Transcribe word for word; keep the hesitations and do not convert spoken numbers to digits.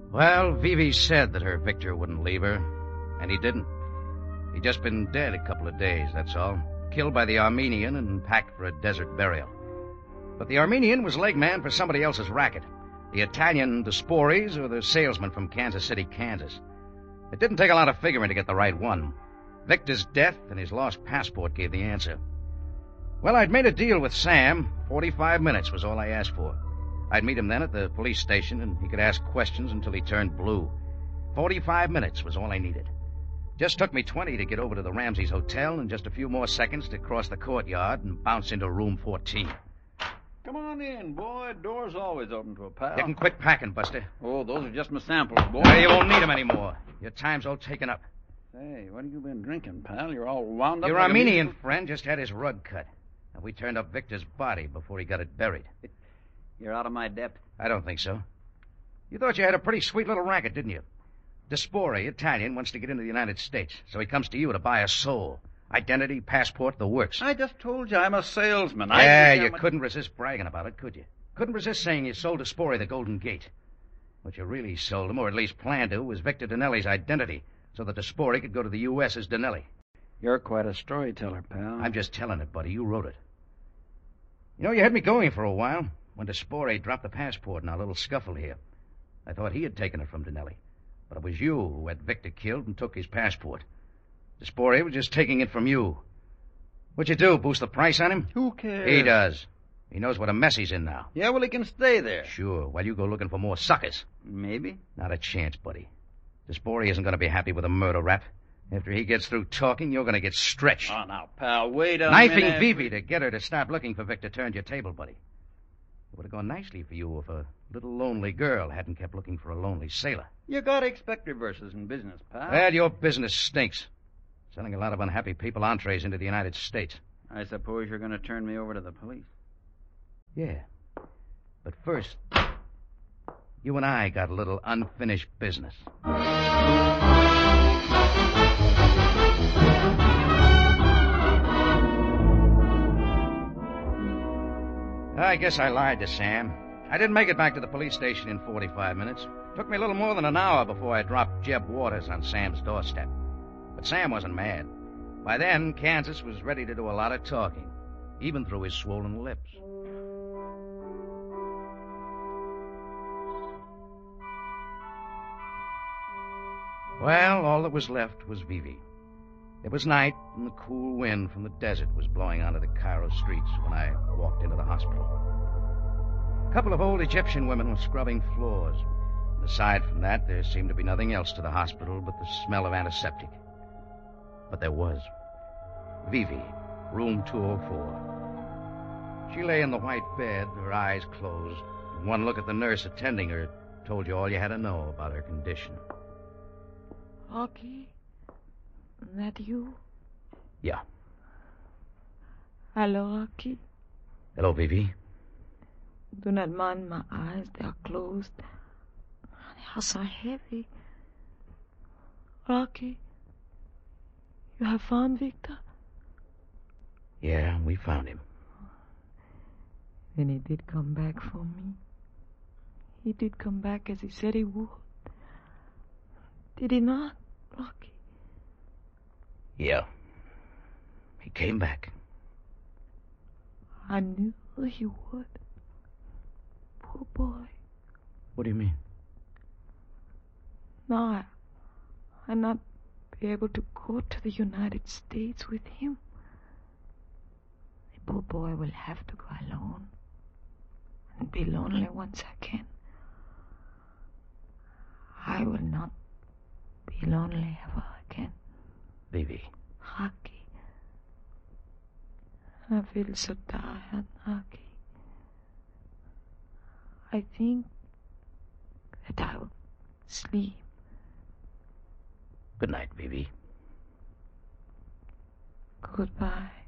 Well, Vivi said that her Victor wouldn't leave her, and he didn't. He'd just been dead a couple of days, that's all. Killed by the Armenian and packed for a desert burial. But the Armenian was leg man for somebody else's racket. The Italian Desporis or the salesman from Kansas City, Kansas. It didn't take a lot of figuring to get the right one. Victor's death and his lost passport gave the answer. Well, I'd made a deal with Sam. Forty-five minutes was all I asked for. I'd meet him then at the police station, and he could ask questions until he turned blue. Forty-five minutes was all I needed. Just took me twenty to get over to the Ramses Hotel, and just a few more seconds to cross the courtyard and bounce into room fourteen. Come on in, boy. Door's always open to a pal. You can quit packing, Buster. Oh, those are just my samples, boy. Well, you won't need them anymore. Your time's all taken up. Hey, what have you been drinking, pal? You're all wound up. Your like Armenian a... friend just had his rug cut. And we turned up Victor's body before he got it buried. You're out of my depth. I don't think so. You thought you had a pretty sweet little racket, didn't you? Despori, Italian, wants to get into the United States, so he comes to you to buy a soul. Identity, passport, the works. I just told you I'm a salesman. Yeah, I you a... couldn't resist bragging about it, could you? Couldn't resist saying you sold Despori the Golden Gate. What you really sold him, or at least planned to, was Victor Donnelly's identity, so that Despori could go to the U S as Donnelly. You're quite a storyteller, pal. I'm just telling it, buddy. You wrote it. You know, you had me going for a while. When Despori dropped the passport in our little scuffle here, I thought he had taken it from Donnelly. But it was you who had Victor killed and took his passport. Despori was just taking it from you. What'd you do, boost the price on him? Who cares? He does. He knows what a mess he's in now. Yeah, well, he can stay there. Sure, while you go looking for more suckers. Maybe. Not a chance, buddy. Despori isn't going to be happy with a murder rap. After he gets through talking, you're going to get stretched. Oh, now, pal, wait a Knifing minute. Vivi to get her to stop looking for Victor turned your table, buddy. It would have gone nicely for you if a little lonely girl hadn't kept looking for a lonely sailor. You gotta expect reverses in business, pal. Well, your business stinks. Selling a lot of unhappy people entrees into the United States. I suppose you're going to turn me over to the police. Yeah. But first, you and I got a little unfinished business. I guess I lied to Sam. I didn't make it back to the police station in forty-five minutes. Took me a little more than an hour before I dropped Jeb Waters on Sam's doorstep. But Sam wasn't mad. By then, Kansas was ready to do a lot of talking, even through his swollen lips. Well, all that was left was Vivi. It was night, and the cool wind from the desert was blowing onto the Cairo streets when I walked into the hospital. A couple of old Egyptian women were scrubbing floors. And aside from that, there seemed to be nothing else to the hospital but the smell of antiseptic. But there was. Vivi, room two oh four. She lay in the white bed, her eyes closed. And one look at the nurse attending her told you all you had to know about her condition. Rocky? That you? Yeah. Hello, Rocky. Hello, Vivi. Do not mind my eyes. They are closed. They are so heavy. Rocky, you have found Victor? Yeah, we found him. And he did come back for me. He did come back as he said he would. Did he not, Rocky? Yeah. He came back. I knew he would. Poor boy. What do you mean? No, I, I'll not be able to go to the United States with him. The poor boy will have to go alone and be lonely once again. I will not be lonely ever again. Vivi. Rocky. I feel so tired, Rocky. I think that I will sleep. Good night, Vivi. Goodbye.